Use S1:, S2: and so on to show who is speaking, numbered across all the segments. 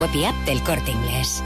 S1: Web y app del Corte Inglés.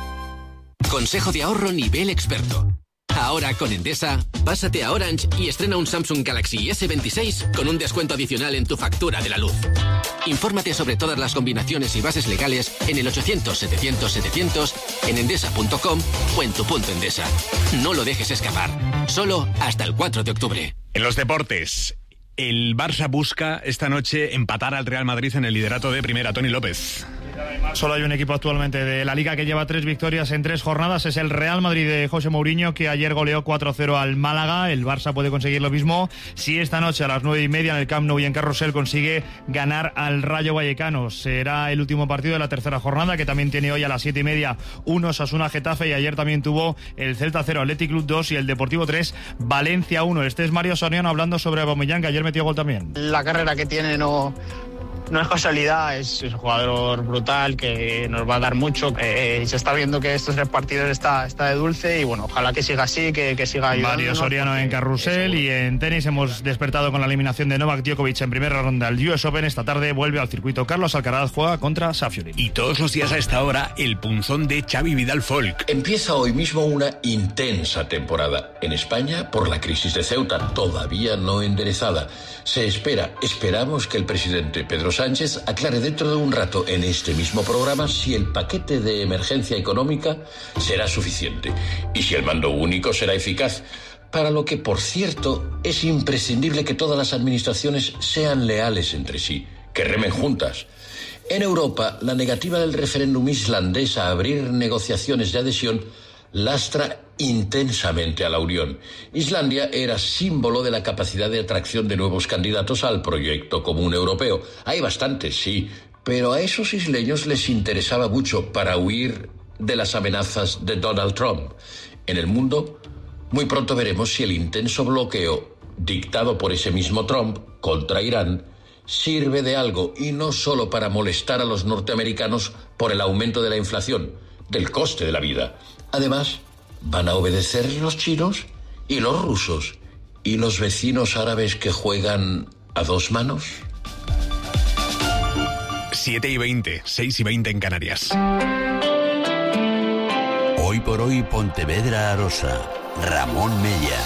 S2: Consejo de ahorro nivel experto. Ahora con Endesa, pásate a Orange y estrena un Samsung Galaxy S26 con un descuento adicional en tu factura de la luz. Infórmate sobre todas las combinaciones y bases legales en el 800-700-700, en endesa.com o en tu punto Endesa. No lo dejes escapar. Solo hasta el 4 de octubre.
S3: En los deportes, el Barça busca esta noche empatar al Real Madrid en el liderato de Primera. Tony López.
S4: Solo hay un equipo actualmente de la Liga que lleva 3 victorias en 3 jornadas. Es el Real Madrid de José Mourinho, que ayer goleó 4-0 al Málaga. El Barça puede conseguir lo mismo si esta noche a las 9:30 en el Camp Nou y en Carrusel consigue ganar al Rayo Vallecano. Será el último partido de la tercera jornada, que también tiene hoy a las 7:30 un Osasuna Getafe, y ayer también tuvo el Celta 0 Athletic Club 2 y el Deportivo 3 Valencia 1. Este es Mario Soriano hablando sobre Aubameyang, que ayer metió gol también.
S5: La carrera que tiene no es casualidad, es un jugador brutal que nos va a dar mucho. Se está viendo que estos 3 partidos está de dulce, y bueno, ojalá que siga así, que siga ayudando.
S4: Mario Soriano en Carrusel. Y en tenis hemos despertado con la eliminación de Novak Djokovic en primera ronda del US Open. Esta tarde vuelve al circuito Carlos Alcaraz, juega contra Safiullin.
S3: Y todos los días a esta hora, el punzón de Xavi Vidal Folk.
S6: Empieza hoy mismo una intensa temporada. En España, por la crisis de Ceuta, todavía no enderezada. Esperamos que el presidente Pedro Sánchez aclare dentro de un rato en este mismo programa si el paquete de emergencia económica será suficiente y si el mando único será eficaz, para lo que, por cierto, es imprescindible que todas las administraciones sean leales entre sí, que remen juntas. En Europa, la negativa del referéndum islandés a abrir negociaciones de adhesión lastra intensamente a la Unión. Islandia era símbolo de la capacidad de atracción de nuevos candidatos al proyecto común europeo. Hay bastantes, sí, pero a esos isleños les interesaba mucho para huir de las amenazas de Donald Trump. En el mundo, muy pronto veremos si el intenso bloqueo dictado por ese mismo Trump contra Irán sirve de algo, y no solo para molestar a los norteamericanos por el aumento de la inflación, del coste de la vida. Además, van a obedecer los chinos y los rusos y los vecinos árabes que juegan a 2 manos.
S3: 7:20, 6:20 en Canarias.
S7: Hoy por hoy, Pontevedra Arosa. Ramón Mella.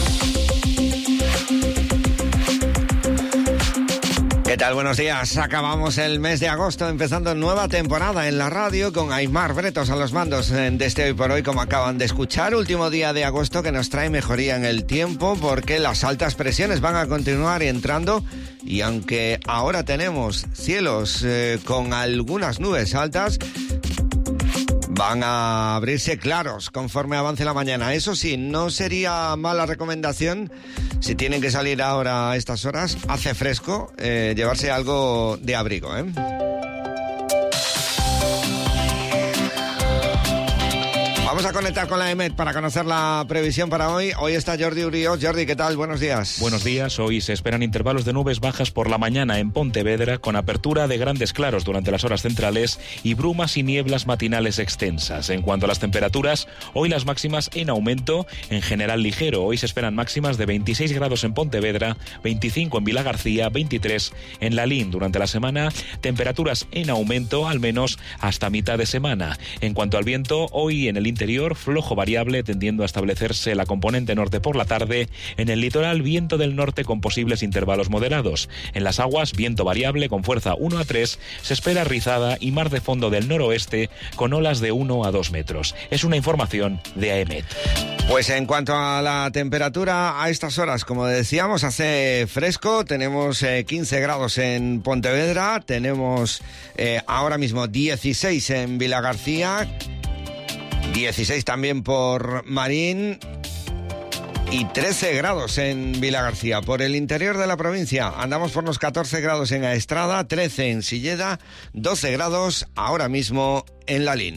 S8: ¿Qué tal? Buenos días. Acabamos el mes de agosto, empezando nueva temporada en la radio con Aimar Bretos a los mandos de este Hoy por Hoy, como acaban de escuchar. Último día de agosto que nos trae mejoría en el tiempo, porque las altas presiones van a continuar entrando, y aunque ahora tenemos cielos con algunas nubes altas, van a abrirse claros conforme avance la mañana. Eso sí, no sería mala recomendación, si tienen que salir ahora a estas horas, hace fresco, llevarse algo de abrigo, ¿eh? Vamos a conectar con la EMET para conocer la previsión para hoy. Hoy está Jordi Urios. Jordi, ¿qué tal? Buenos días.
S9: Buenos días. Hoy se esperan intervalos de nubes bajas por la mañana en Pontevedra, con apertura de grandes claros durante las horas centrales y brumas y nieblas matinales extensas. En cuanto a las temperaturas, hoy las máximas en aumento, en general ligero. Hoy se esperan máximas de 26 grados en Pontevedra, 25 en Vilagarcía, 23 en Lalín. Durante la semana, temperaturas en aumento, al menos hasta mitad de semana. En cuanto al viento, hoy en el interior, flojo variable, tendiendo a establecerse la componente norte por la tarde. En el litoral, viento del norte con posibles intervalos moderados. En las aguas, viento variable con fuerza 1 a 3, se espera rizada y mar de fondo del noroeste con olas de 1 a 2 metros. Es una información de AEMET.
S8: Pues en cuanto a la temperatura, a estas horas, como decíamos, hace fresco. Tenemos 15 grados en Pontevedra, tenemos ahora mismo 16 en Vilagarcía, 16 también por Marín y 13 grados en Vilagarcía. Por el interior de la provincia andamos por los 14 grados en Aestrada, 13 en Silleda, 12 grados ahora mismo en Lalín.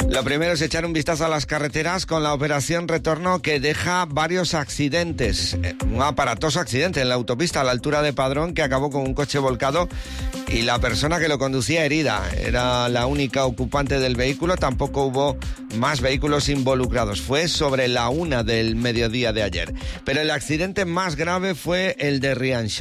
S8: Lo primero es echar un vistazo a las carreteras con la operación Retorno, que deja varios accidentes. Un aparatoso accidente en la autopista a la altura de Padrón, que acabó con un coche volcado y la persona que lo conducía herida. Era la única ocupante del vehículo, tampoco hubo más vehículos involucrados. Fue sobre la 1 del mediodía de ayer. Pero el accidente más grave fue el de Rianxo.